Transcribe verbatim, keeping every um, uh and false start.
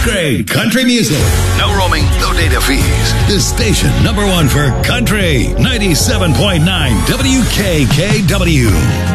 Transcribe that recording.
Great country music. No roaming, no data fees. The station number one for country. ninety-seven point nine W K K W.